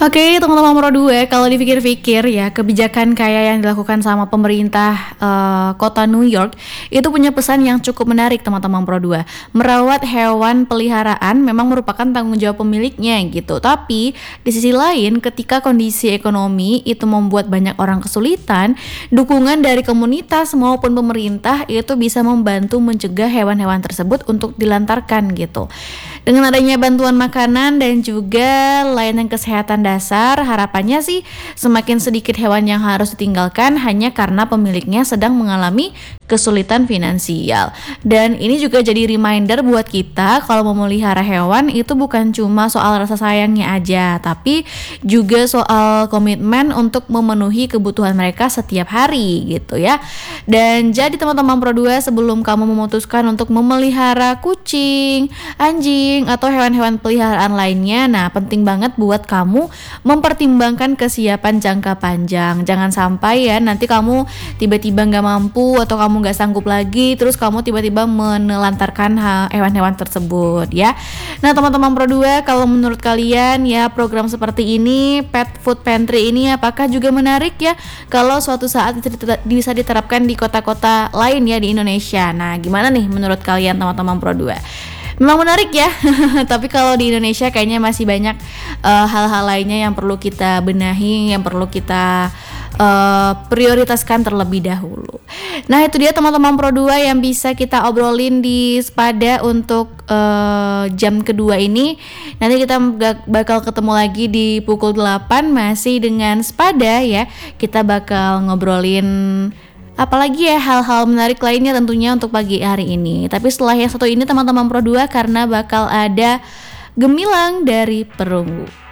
Oke, teman-teman Pro 2, kalau dipikir-pikir ya, kebijakan kayak yang dilakukan sama pemerintah kota New York itu punya pesan yang cukup menarik, teman-teman Pro 2. Merawat hewan peliharaan memang merupakan tanggung jawab pemiliknya gitu. Tapi di sisi lain, ketika kondisi ekonomi itu membuat banyak orang kesulitan, dukungan dari komunitas maupun pemerintah itu bisa membantu mencegah hewan-hewan tersebut untuk dilantarkan gitu. Dengan adanya bantuan makanan dan juga layanan kesehatan dasar, harapannya sih semakin sedikit hewan yang harus ditinggalkan hanya karena pemiliknya sedang mengalami kesulitan finansial. Dan ini juga jadi reminder buat kita kalau memelihara hewan itu bukan cuma soal rasa sayangnya aja, tapi juga soal komitmen untuk memenuhi kebutuhan mereka setiap hari gitu ya. Dan jadi teman-teman Pro 2, sebelum kamu memutuskan untuk memelihara kucing, anjing, atau hewan-hewan peliharaan lainnya, nah penting banget buat kamu mempertimbangkan kesiapan jangka panjang. Jangan sampai ya nanti kamu tiba-tiba gak mampu atau kamu gak sanggup lagi, terus kamu tiba-tiba menelantarkan hewan-hewan tersebut ya. Nah teman-teman Pro 2, kalau menurut kalian ya program seperti ini, Pet Food Pantry ini apakah juga menarik ya kalau suatu saat bisa diterapkan di kota-kota lain ya di Indonesia? Nah gimana nih menurut kalian teman-teman Pro 2? Memang menarik ya, tapi kalau di Indonesia kayaknya masih banyak hal-hal lainnya yang perlu kita benahi, yang perlu kita prioritaskan terlebih dahulu. Nah itu dia teman-teman Pro 2 yang bisa kita obrolin di Sepada untuk jam kedua ini. Nanti kita bakal ketemu lagi di pukul 8 masih dengan Sepada ya. Kita bakal ngobrolin apalagi ya hal-hal menarik lainnya tentunya untuk pagi hari ini. Tapi setelah yang satu ini teman-teman Pro 2, karena bakal ada Gemilang dari Perunggu.